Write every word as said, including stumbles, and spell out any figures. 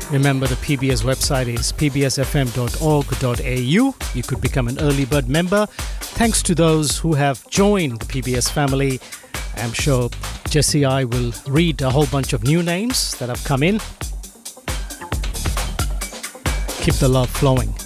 Remember, the P B S website is p b s f m dot org dot a u. You could become an early bird member. Thanks to those who have joined the P B S family. I'm sure Jesse I will read a whole bunch of new names that have come in. Keep the love flowing.